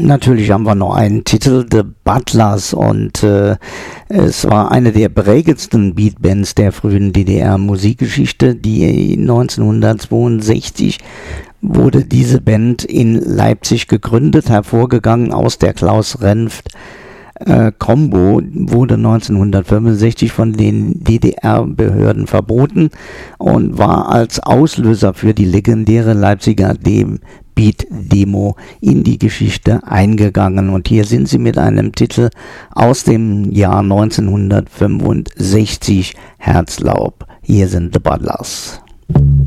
Natürlich haben wir noch einen Titel, The Butlers, und es war eine der prägendsten Beatbands der frühen DDR-Musikgeschichte. Die 1962 wurde diese Band in Leipzig gegründet, hervorgegangen aus der Klaus Renft Combo, wurde 1965 von den DDR-Behörden verboten und war als Auslöser für die legendäre Leipziger Beat-Demo in die Geschichte eingegangen. Und hier sind sie mit einem Titel aus dem Jahr 1965, Herzlaub. Hier sind The Butlers.